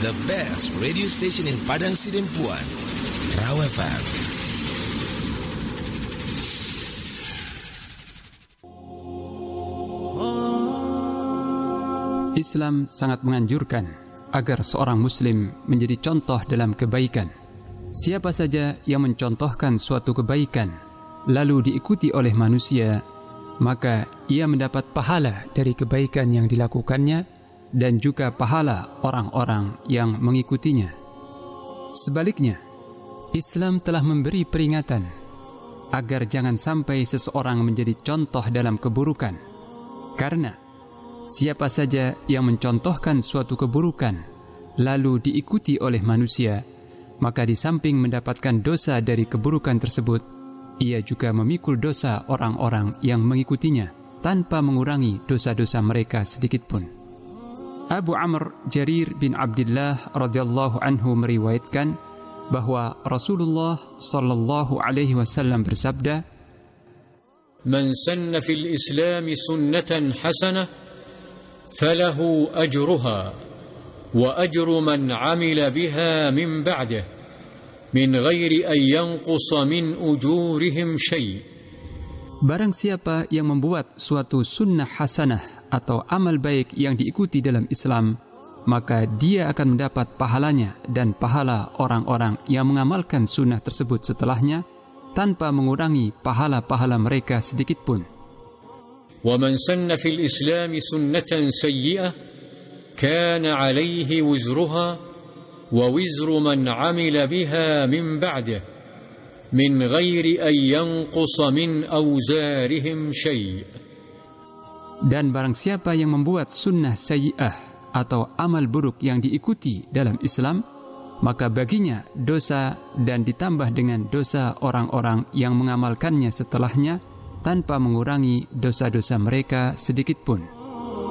the best radio station in Padang Sidempuan, Raw FM. Islam sangat menganjurkan agar seorang muslim menjadi contoh dalam kebaikan. Siapa saja yang mencontohkan suatu kebaikan lalu diikuti oleh manusia, maka ia mendapat pahala dari kebaikan yang dilakukannya dan juga pahala orang-orang yang mengikutinya. Sebaliknya, Islam telah memberi peringatan agar jangan sampai seseorang menjadi contoh dalam keburukan, karena siapa saja yang mencontohkan suatu keburukan lalu diikuti oleh manusia, maka di samping mendapatkan dosa dari keburukan tersebut, ia juga memikul dosa orang-orang yang mengikutinya tanpa mengurangi dosa-dosa mereka sedikit pun. Abu Amr Jarir bin Abdullah radhiyallahu anhu meriwayatkan bahwa Rasulullah sallallahu alaihi wasallam bersabda, "Man sanna fil Islam sunnatan hasanah falahu ajruha wa ajru man 'amila biha min ba'dih min ghairi an yanqusa min ujurihim syai'." Barang siapa yang membuat suatu sunnah hasanah atau amal baik yang diikuti dalam Islam, maka dia akan mendapat pahalanya dan pahala orang-orang yang mengamalkan sunnah tersebut setelahnya tanpa mengurangi pahala-pahala mereka sedikit pun. Wa man sanna fil Islam sunnatan sayyi'ah kana 'alaihi wizruha wa wizru man 'amila biha min ba'dih min ghairi an yanqusa min awzarihim syai'. Dan barang siapa yang membuat sunnah sayyi'ah atau amal buruk yang diikuti dalam Islam, maka baginya dosa dan ditambah dengan dosa orang-orang yang mengamalkannya setelahnya tanpa mengurangi dosa-dosa mereka sedikit pun.